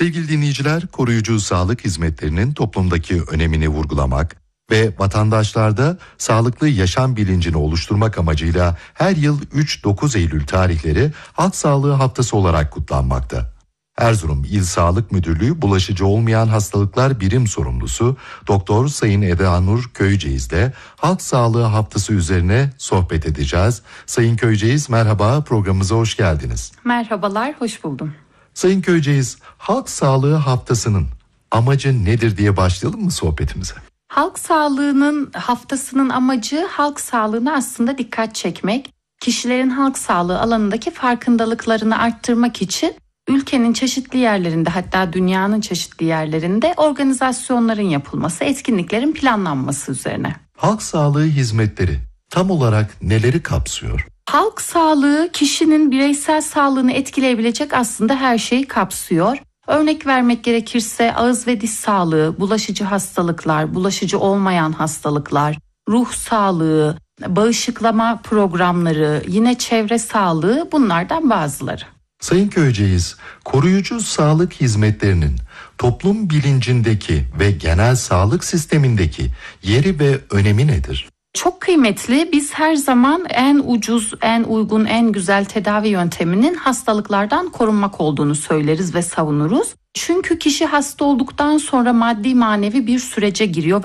Sevgili dinleyiciler, koruyucu sağlık hizmetlerinin toplumdaki önemini vurgulamak ve vatandaşlarda sağlıklı yaşam bilincini oluşturmak amacıyla her yıl 3-9 Eylül tarihleri Halk Sağlığı Haftası olarak kutlanmakta. Erzurum İl Sağlık Müdürlüğü Bulaşıcı Olmayan Hastalıklar Birim Sorumlusu Doktor Sayın Eda Nur Köyceğiz'le Halk Sağlığı Haftası üzerine sohbet edeceğiz. Sayın Köyceğiz, merhaba, programımıza hoş geldiniz. Merhabalar, hoş buldum. Sayın Köyceğiz, Halk Sağlığı Haftası'nın amacı nedir diye başlayalım mı sohbetimize? Halk sağlığının haftasının amacı halk sağlığına aslında dikkat çekmek, kişilerin halk sağlığı alanındaki farkındalıklarını arttırmak için ülkenin çeşitli yerlerinde, hatta dünyanın çeşitli yerlerinde organizasyonların yapılması, etkinliklerin planlanması üzerine. Halk sağlığı hizmetleri tam olarak neleri kapsıyor? Halk sağlığı kişinin bireysel sağlığını etkileyebilecek aslında her şeyi kapsıyor. Örnek vermek gerekirse ağız ve diş sağlığı, bulaşıcı hastalıklar, bulaşıcı olmayan hastalıklar, ruh sağlığı, bağışıklama programları, yine çevre sağlığı, bunlardan bazıları. Sayın Köyceğiz, koruyucu sağlık hizmetlerinin toplum bilincindeki ve genel sağlık sistemindeki yeri ve önemi nedir? Çok kıymetli. Biz her zaman en ucuz, en uygun, en güzel tedavi yönteminin hastalıklardan korunmak olduğunu söyleriz ve savunuruz. Çünkü kişi hasta olduktan sonra maddi manevi bir sürece giriyor